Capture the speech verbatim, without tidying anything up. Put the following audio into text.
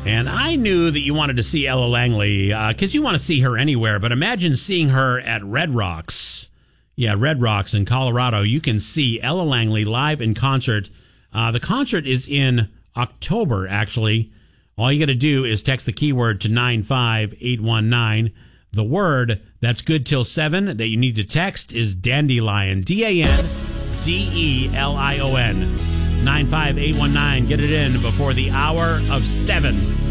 And I knew that you wanted to see Ella Langley because uh, you want to see her anywhere. But imagine seeing her at Red Rocks. Yeah, Red Rocks in Colorado. You can see Ella Langley live in concert. Uh, the concert is in October, actually. All you got to do is text the keyword to nine five eight one nine. The word that's good till seven that you need to text is Dandelion. D A N D E L I O N. nine five eight one nine. Get it in before the hour of seven.